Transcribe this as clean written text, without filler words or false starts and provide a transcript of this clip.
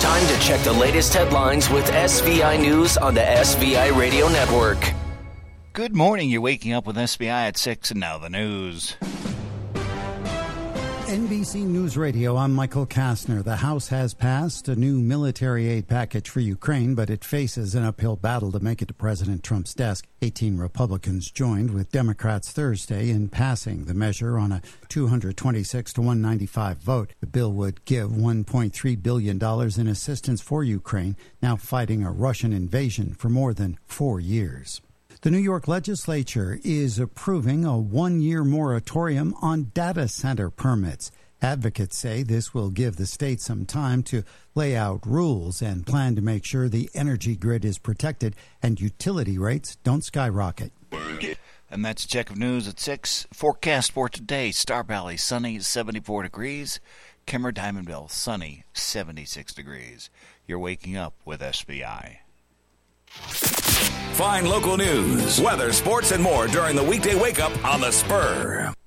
Time to check the latest headlines with SVI News on the SVI Radio Network. Good morning. You're waking up with SVI at 6, and now the news. NBC News Radio, I'm Michael Kastner. The House has passed a new military aid package for Ukraine, but it faces an uphill battle to make it to President Trump's desk. 18 Republicans joined with Democrats Thursday in passing the measure on a 226 to 195 vote. The bill would give $1.3 billion in assistance for Ukraine, now fighting a Russian invasion for more than 4 years. The New York legislature is approving a one-year moratorium on data center permits. Advocates say this will give the state some time to lay out rules and plan to make sure the energy grid is protected and utility rates don't skyrocket. And that's a check of news at 6. Forecast for today, Star Valley, sunny, 74 degrees. Kemmer, Diamondville, sunny, 76 degrees. You're waking up with SVI. Find local news, weather, sports, and more during the weekday wake-up on The Spur.